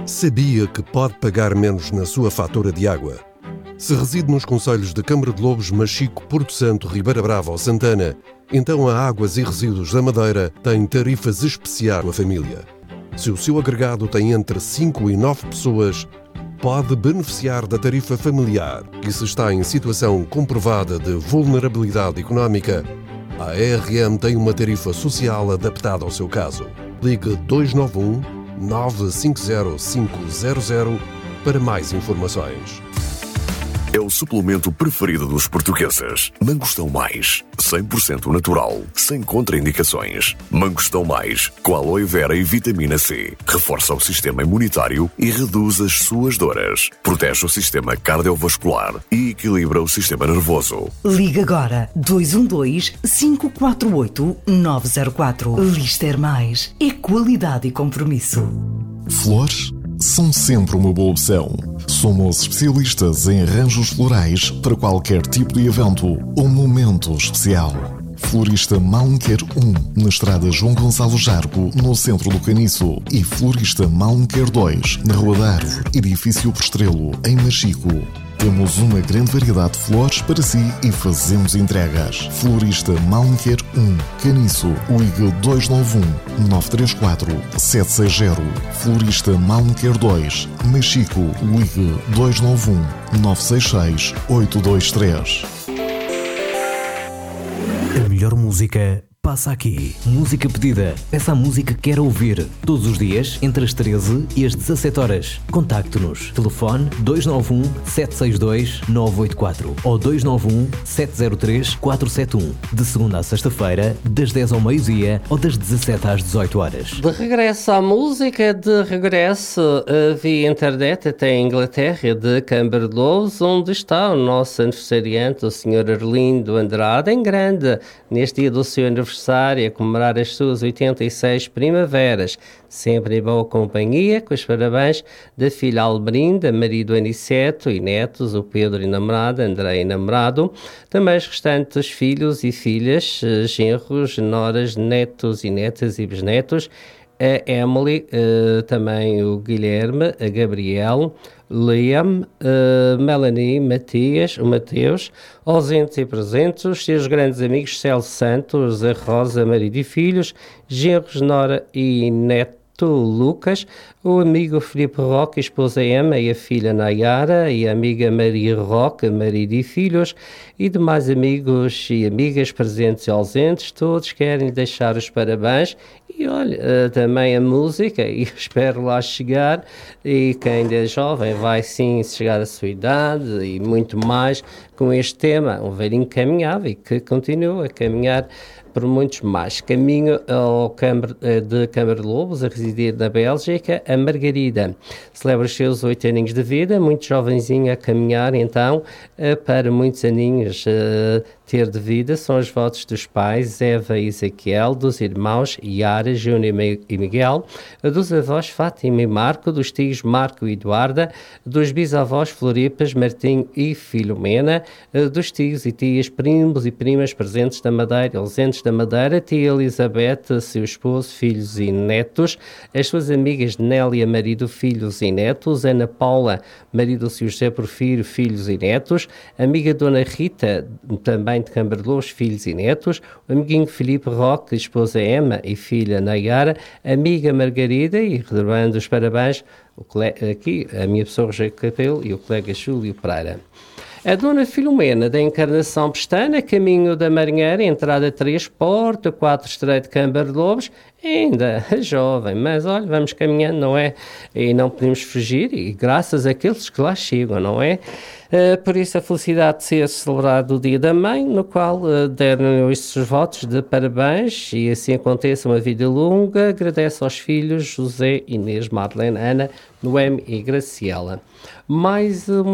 Sabia que pode pagar menos na sua fatura de água? Se reside nos concelhos de Câmara de Lobos, Machico, Porto Santo, Ribeira Brava ou Santana, então a Águas e Resíduos da Madeira tem tarifas especiais à família. Se o seu agregado tem entre 5 e 9 pessoas, pode beneficiar da tarifa familiar. E se está em situação comprovada de vulnerabilidade económica, a ARM tem uma tarifa social adaptada ao seu caso. Ligue 291 950 500 para mais informações. É o suplemento preferido dos portugueses. Mangostão Mais, 100% natural, sem contraindicações. Mangostão Mais, com aloe vera e vitamina C. Reforça o sistema imunitário e reduz as suas dores. Protege o sistema cardiovascular e equilibra o sistema nervoso. Liga agora 212-548-904. Lister Mais é qualidade e compromisso. Flores são sempre uma boa opção. Somos especialistas em arranjos florais para qualquer tipo de evento ou momento especial. Florista Malmequer 1, na estrada João Gonçalo Jargo, no centro do Caniço. E Florista Malmequer 2, na Rua da Árvore, edifício Postrelo, em Machico. Temos uma grande variedade de flores para si e fazemos entregas. Florista Malmequer 1, Caniço, ligue 291-934-760. Florista Malmequer 2, Machico, ligue 291-966-823. A melhor música passa aqui. Música pedida. Peça a música que quer ouvir. Todos os dias, entre as 13 e as 17 horas. Contacte-nos. Telefone 291-762-984 ou 291-703-471. De segunda a sexta-feira, das 10 ao meio-dia ou das 17 às 18 horas. De regresso à música, de regresso via internet até a Inglaterra, de Câmara de Lobos, onde está o nosso aniversariante, o Sr. Arlindo Andrade, em grande, neste dia do seu aniversário, a comemorar as suas 86 primaveras, sempre em boa companhia, com os parabéns da filha Albrinda, marido Aniceto e netos, o Pedro e namorada, André e namorado, também os restantes filhos e filhas, genros, noras, netos e netas e bisnetos, a Emily, também o Guilherme, a Gabriel, Liam, Melanie, Matias, o Mateus, ausentes e presentes, os seus grandes amigos Celso Santos, a Rosa, marido e filhos, genros, nora e neto Lucas, o amigo Filipe Roque, a esposa Emma e a filha Nayara, e a amiga Maria Roque, marido e filhos, e demais amigos e amigas presentes e ausentes, todos querem deixar os parabéns. E olha, também a música, e espero lá chegar, e quem ainda é jovem vai sim chegar à sua idade e muito mais com este tema, um velhinho que caminhava e que continua a caminhar por muitos mais. Caminho ao de Câmara de Lobos, a residir na Bélgica, a Margarida. Celebra os seus 8 aninhos de vida, muito jovenzinha a caminhar, então, para muitos aninhos ter de vida. São os votos dos pais, Eva e Ezequiel, dos irmãos Yara, Júnior e Miguel, dos avós Fátima e Marco, dos tios Marco e Eduarda, dos bisavós Floripas, Martim e Filomena, dos tios e tias, primos e primas presentes da Madeira, ausentes da Madeira, tia Elizabeth, seu esposo, filhos e netos, as suas amigas Nélia, marido, filhos e netos, Ana Paula, marido, seu José Porfírio, filhos e netos, amiga Dona Rita, também de Câmara de Lobos, filhos e netos, o amiguinho Filipe Roque, esposa Emma e filha Nayara, amiga Margarida, e reservando os parabéns, aqui a minha pessoa Rogério Capelo e o colega Júlio Pereira. A Dona Filomena da Encarnação Pestana, caminho da Marinheira, entrada 3, porta 4, estreito, Câmara de Lobos, ainda jovem, mas olha, vamos caminhando, não é? E não podemos fugir, e graças àqueles que lá chegam, não é? Por isso a felicidade de ser celebrado o Dia da Mãe, no qual deram estes votos de parabéns, e assim aconteça uma vida longa. Agradece aos filhos José, Inês, Madeleine, Ana, Noemi e Graciela. Mais uma